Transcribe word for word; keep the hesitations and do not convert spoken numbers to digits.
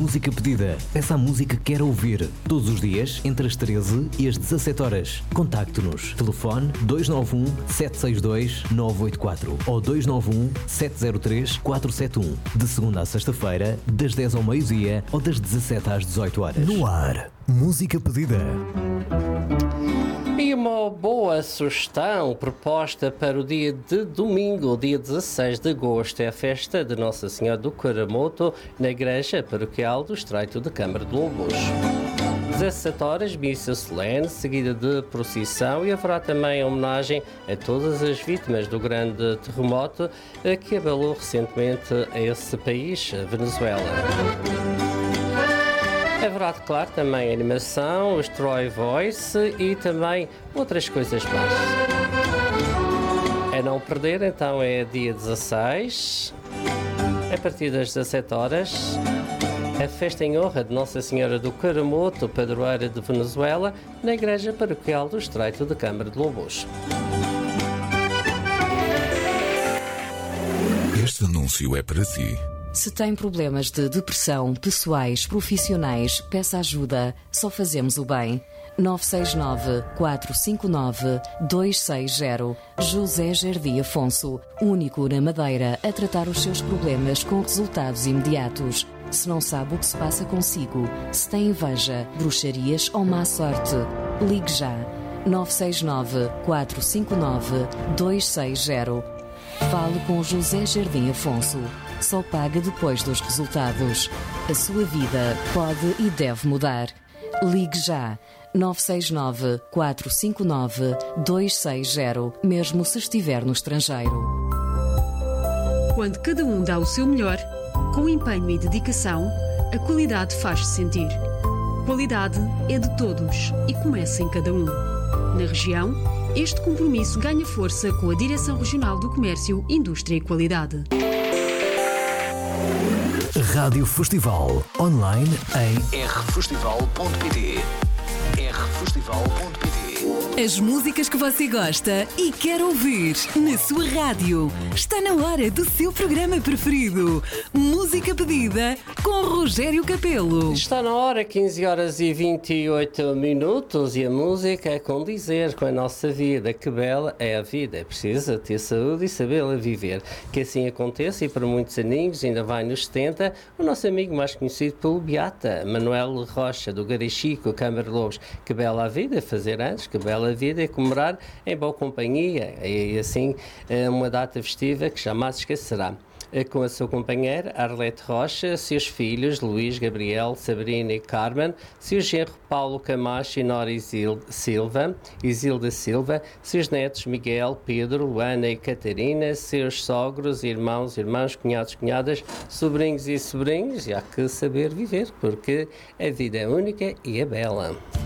Música Pedida. Peça a música que quer ouvir. Todos os dias, entre as treze e as dezassete horas. Contacte-nos. Telefone dois nove um, sete seis dois, nove oito quatro ou dois nove um, sete zero três, quatro sete um. De segunda à sexta-feira, das dez ao meio-dia ou das dezassete às dezoito horas. No ar, Música Pedida. E uma boa sugestão proposta para o dia de domingo, dia dezasseis de agosto, é a festa de Nossa Senhora do Caramoto na Igreja Paroquial do Estreito de Câmara de Lobos. dezassete horas, missa solene, seguida de procissão, e haverá também a homenagem a todas as vítimas do grande terremoto que abalou recentemente esse país, a Venezuela. Haverá, claro, também animação, os Troy Voice e também outras coisas mais. A não perder, então, é dia dezasseis, a partir das dezassete horas, a festa em honra de Nossa Senhora do Caramoto, padroeira de Venezuela, na Igreja Paroquial do Estreito de Câmara de Lobos. Este anúncio é para si. Se tem problemas de depressão, pessoais, profissionais, peça ajuda. Só fazemos o bem. nove seis nove, quatro cinco nove, dois seis zero. José Jardim Afonso, único na Madeira a tratar os seus problemas com resultados imediatos. Se não sabe o que se passa consigo, se tem inveja, bruxarias ou má sorte, ligue já. nove seis nove, quatro cinco nove, dois seis zero. Fale com José Jardim Afonso. Só paga depois dos resultados. A sua vida pode e deve mudar. Ligue já. nove seis nove, quatro cinco nove, dois seis zero, mesmo se estiver no estrangeiro. Quando cada um dá o seu melhor, com empenho e dedicação, a qualidade faz-se sentir. Qualidade é de todos e começa em cada um. Na região, este compromisso ganha força com a Direção Regional do Comércio, Indústria e Qualidade. Rádio Festival, online em r festival ponto p t. r festival ponto p t. As músicas que você gosta e quer ouvir na sua rádio. Está na hora do seu programa preferido. Música Pedida com Rogério Capelo. Está na hora, quinze horas e vinte e oito minutos, e a música é condizer com a nossa vida. Que bela é a vida. É preciso ter saúde e sabê-la viver. Que assim aconteça, e por muitos aninhos, ainda vai nos setenta, o nosso amigo mais conhecido pelo Beata, Manuel Rocha, do Garichico, Câmara de Lobos. Que bela a vida é fazer anos, que bela a vida é comemorar em boa companhia. E assim, uma data festiva que jamais esquecerá. Com a sua companheira Arlete Rocha, seus filhos Luís, Gabriel, Sabrina e Carmen, seu genro Paulo Camacho e Nora Isilda Silva, Isilda Silva, seus netos Miguel, Pedro, Luana e Catarina, seus sogros, irmãos, irmãs, cunhados, cunhadas, sobrinhos e sobrinhos. E há que saber viver, porque a vida é única e é bela.